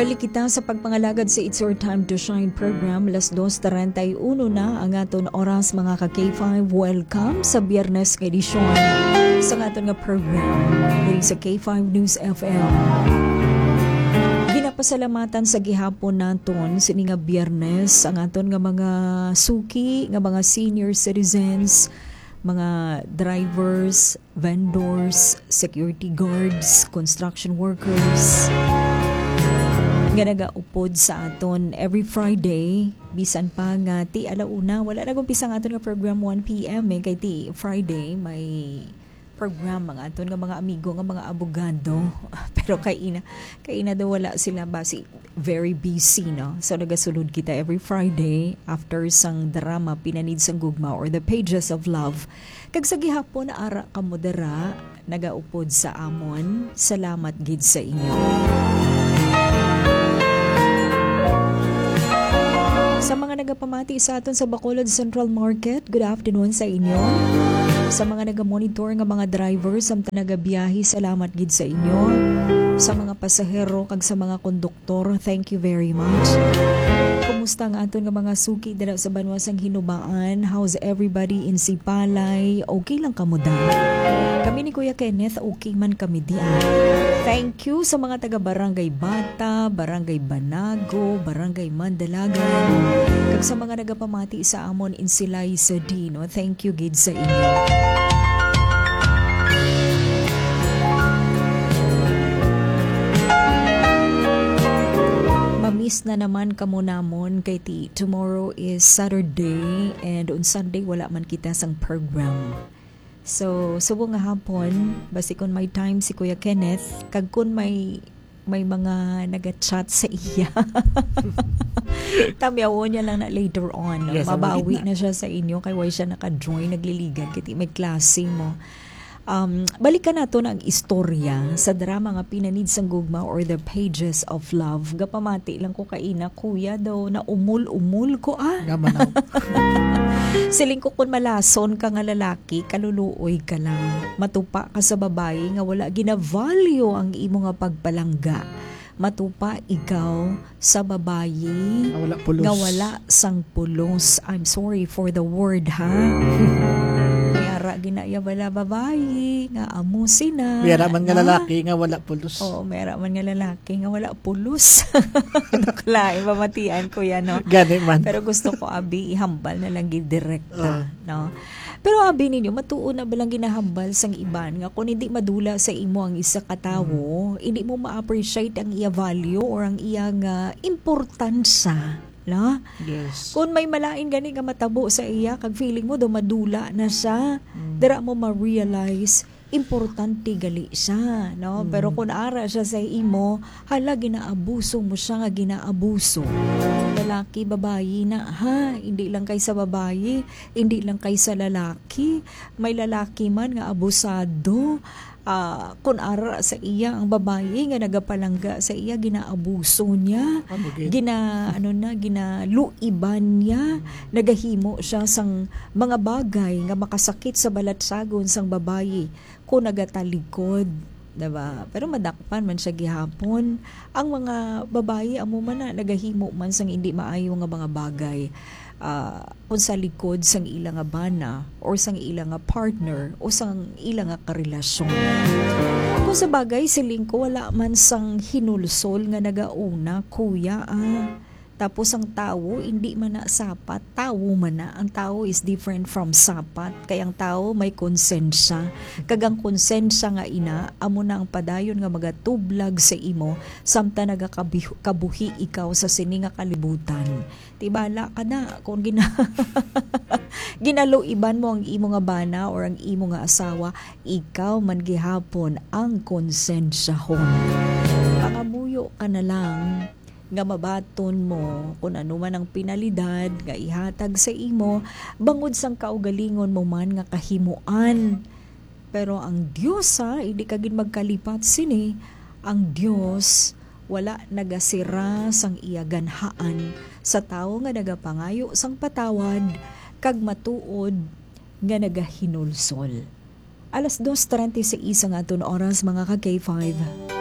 Balik kita sa pagpangalagad sa It's Your Time to Shine program. Las 2:31 na ang aton oras mga ka-K5. Welcome sa Biyernes nga edisyon sa aton nga program diri sa K5 News FM. Ginapasalamatan sa gihapon naton sini nga Biyernes ang aton nga mga suki, nga mga senior citizens, mga drivers, vendors, security guards, construction workers, nga nagaupod sa aton every Friday. Bisan pa nga ti alauna, wala na gumpisa nga aton nga program 1 p.m. Kay ti Friday may program mga aton nga mga amigo nga mga abogado. Pero kay ina daw wala sila basi very busy, no? So nagasulod kita every Friday after sang drama Pinanid sang Gugma or The Pages of Love. Kag sa gihapon ara kamo dara nagaupod sa amon. Salamat gid sa inyo. Sa mga nagapamati sa aton sa Bacolod Central Market, good afternoon sa inyo. Sa mga nagamonitor nga mga drivers samtang nagabiyahe, salamat gid sa inyo. Sa mga pasahero kag sa mga konduktor, thank you very much. Kumusta nga aton nga mga suki dira sa banwasang Hinubaan? How's everybody in Sipalay? Okay lang kamo da? Kami ni Kuya Kenneth, okay man kami diyan. Thank you sa mga taga Barangay Bata, Barangay Banago, Barangay Mandalagan, kag sa mga nagapamati sa amon in Silay sa Dino. Thank you gid sa inyo. Mamis na naman kamo namon kay ti tomorrow is Saturday and on Sunday wala man kita sang program. So subo nga hapon basi kun may time si Kuya Kenneth kag kun may mga naga-chat sa iya. Tamyawo niya lang na later on. Yes, mabawi na siya sa inyo kay why siya naka-join nagliligan kiti may klase mo. Balikan nato na ang istorya sa drama nga Pinanid sang Gugma or The Pages of Love. Gapamati lang ko kaina kuya daw na umul ko Gamanaw. Siling ko kun malason ka nga lalaki, kaluluoy ka lang. Matupa ka sa babae nga wala gina-value ang imo nga pagpalangga. Matupa ikaw sa babae nga wala sang pulos. I'm sorry for the word ha. Mayara ginaya bala babae nga amo sina. Mayara man nga lalaki nga wala pulos. Oo, mayara man nga lalaki nga wala pulos. Dokla, ibamatian ko yan, no? Gani man. Pero gusto ko abi ihambal na lang direkta, no? Pero abi ninyo, matuon na balang ginahambal sang iban nga kung hindi madula sa imo ang isa katawo, hindi mo ma-appreciate ang iya value or ang iyang importansya, no? Yes. Kung may malain gani nga matabo sa iya, kag feeling mo do madula na siya, dira mo ma-realize importante gali siya, no? Pero kung ara siya sa imo, hala ginaabuso mo siya nga ginaabuso. Lalaki, babae na, ha? Hindi lang kay sa babae, hindi lang kay sa lalaki. May lalaki man nga abusado. Kung ara sa iya ang babae nga nagapalangga sa iya, ginaabuso niya, ginaluiban niya, nagahimo siya sang mga bagay nga makasakit sa balatsagon sang babae kung nagatalikod, diba? Pero madakpan man siya gihapon. Ang mga babae amo man na nagahimo man sang hindi maayo nga mga bagay kung sa likod sang ilang nga bana or sang ilang nga partner o sang ilang nga karelasyon. Kung sa bagay siling ko wala man sang hinulsol nga nagauna kuya tapos ang tao hindi man na sapat, tao man na. Ang tao is different from sapat. Kaya ang tao may konsensya. Kagang konsensya nga ina, amo na ang padayon nga magatublag sa imo samta nagakabuhi ikaw sa sini nga kalibutan. Tibala ka na kung ginaluiban mo ang imo nga bana or ang imo nga asawa, ikaw man gihapon ang konsensyahon. Pangabuyo ka na lang nga mabaton mo kung ano man ang pinalidad nga ihatag sa imo bangod sang kaugalingon mo man nga kahimuan. Pero ang Dios hindi ka gid magkalipat sini. Ang Dios wala nagasira sang iya ganhaan sa tawo nga nagapangayo sang patawad kag matuod nga nagahinulsol. Alas 2:36 ang aton oras mga ka-K5.